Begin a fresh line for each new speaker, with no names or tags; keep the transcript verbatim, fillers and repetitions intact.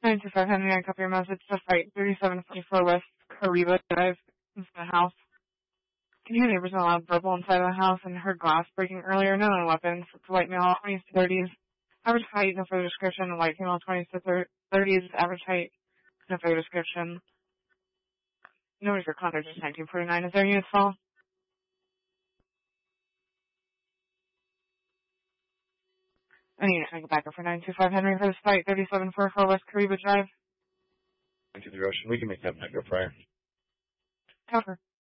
nine two five Henry, I copy your message to Fight thirty-seven forty-four West Kariba Drive into the house. Can you hear neighbors in a loud verbal inside of the house and heard glass breaking earlier? No known weapons. White male, twenties to thirties. Average height, no further description. White female, twenties to thirties. Average height, no further description. Nobody's for contact, just nineteen forty-nine. Is there units call? I need to make a backup for nine two five Henry for this Fight thirty-seven forty-four West Kariba Drive.
Into the ocean. We can make that backup prior.
Cover.